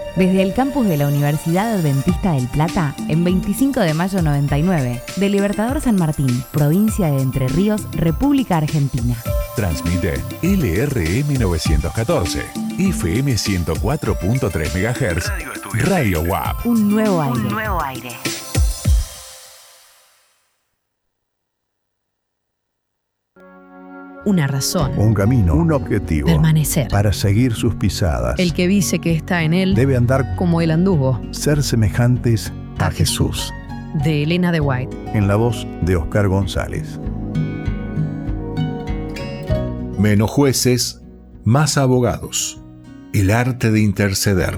Desde el campus de la Universidad Adventista del Plata, en 25 de mayo 99, de Libertador San Martín, provincia de Entre Ríos, República Argentina. Transmite LRM 914, FM 104.3 MHz, Radio WAP. Un nuevo aire. Una razón. Un camino, un objetivo. Permanecer. Para seguir sus pisadas. El que dice que está en él debe andar como él anduvo. Ser semejantes a Jesús. De Elena de White. En la voz de Oscar González. Menos jueces, más abogados. El arte de interceder.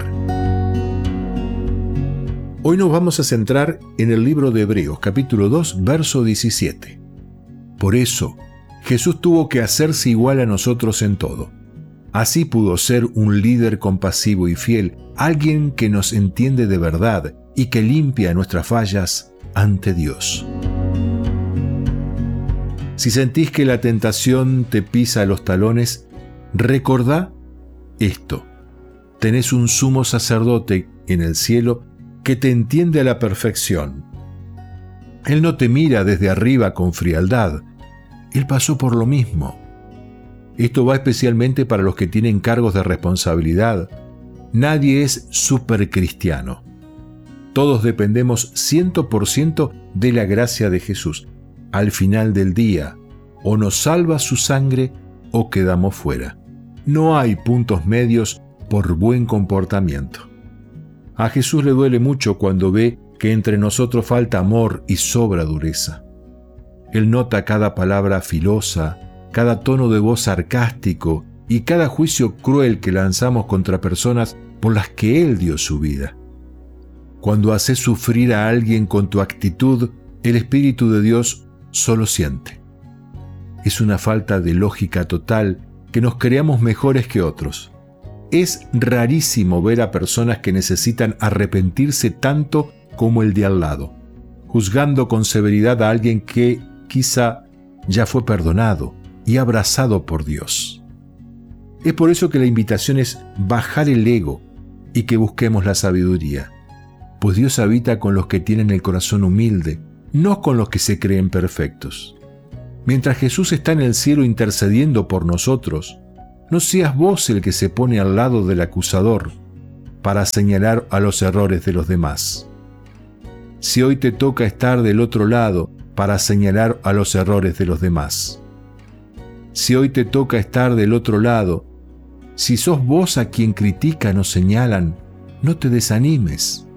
Hoy nos vamos a centrar en el libro de Hebreos, capítulo 2, verso 17. Por eso, Jesús tuvo que hacerse igual a nosotros en todo. Así pudo ser un líder compasivo y fiel, alguien que nos entiende de verdad y que limpia nuestras fallas ante Dios. Si sentís que la tentación te pisa los talones, recordá esto. Tenés un sumo sacerdote en el cielo que te entiende a la perfección. Él no te mira desde arriba con frialdad. Él pasó por lo mismo. Esto va especialmente para los que tienen cargos de responsabilidad. Nadie es supercristiano. Todos dependemos 100% de la gracia de Jesús. Al final del día, o nos salva su sangre o quedamos fuera. No hay puntos medios por buen comportamiento. A Jesús le duele mucho cuando ve que entre nosotros falta amor y sobra dureza. Él nota cada palabra filosa, cada tono de voz sarcástico y cada juicio cruel que lanzamos contra personas por las que Él dio su vida. Cuando haces sufrir a alguien con tu actitud, el Espíritu de Dios solo siente. Es una falta de lógica total que nos creamos mejores que otros. Es rarísimo ver a personas que necesitan arrepentirse tanto como el de al lado, juzgando con severidad a alguien que quizá ya fue perdonado y abrazado por Dios. Es por eso que la invitación es bajar el ego y que busquemos la sabiduría, pues Dios habita con los que tienen el corazón humilde, no con los que se creen perfectos. Mientras Jesús está en el cielo intercediendo por nosotros, no seas vos el que se pone al lado del acusador para señalar a los errores de los demás. Si hoy te toca estar del otro lado para señalar a los errores de los demás. Si hoy te toca estar del otro lado, si sos vos a quien critican o señalan, no te desanimes.